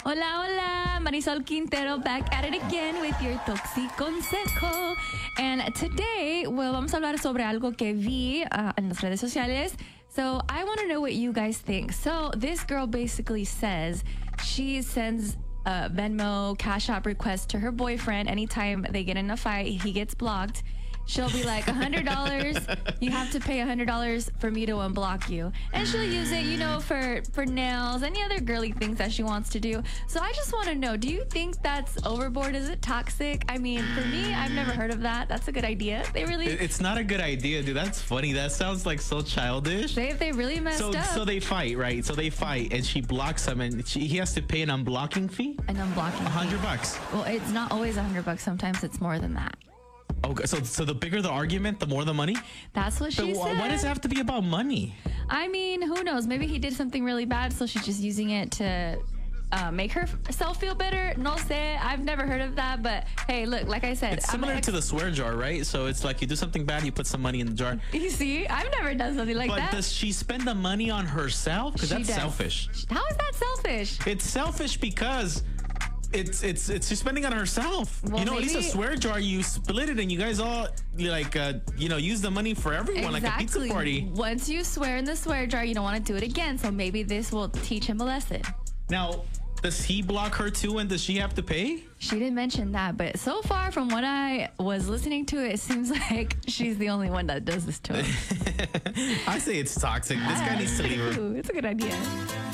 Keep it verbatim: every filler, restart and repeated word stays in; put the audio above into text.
Hola, hola, Marisol Quintero back at it again with your Toxic Consejo. And today, well, vamos a hablar sobre algo que vi uh, en las redes sociales. So I want to know what you guys think. So this girl basically says she sends a Venmo Cash App request to her boyfriend anytime they get in a fight. He gets blocked. She'll be like, one hundred dollars, you have to pay one hundred dollars for me to unblock you. And she'll use it, you know, for, for nails, any other girly things that she wants to do. So I just want to know, do you think that's overboard? Is it toxic? I mean, for me, I've never heard of that. That's a good idea. They really... It's not a good idea, dude. That's funny. That sounds like so childish. They, they really messed so, up. So they fight, right? So they fight, and she blocks him, and she, he has to pay an unblocking fee? An unblocking fee. A hundred bucks. Well, it's not always a hundred bucks. Sometimes it's more than that. Okay, so so the bigger the argument, the more the money? That's what she but said. Why does it have to be about money? I mean, who knows? Maybe he did something really bad, so she's just using it to uh, make herself feel better. No sé. I've never heard of that, but hey, look, like I said. It's similar ex- to the swear jar, right? So it's like you do something bad, you put some money in the jar. You see? I've never done something like but that. But does she spend the money on herself? Because that's does. selfish. How is that selfish? It's selfish because... It's it's it's she's spending on herself. Well, you know, maybe, at least a swear jar, you split it and you guys all you like uh, you know use the money for everyone, exactly. like a pizza party. Once you swear in the swear jar, you don't want to do it again. So maybe this will teach him a lesson. Now, does he block her too, and does she have to pay? She didn't mention that, but so far from what I was listening to, it seems like she's the only one that does this to him. I say it's toxic. This guy needs to leave her. It's a good idea.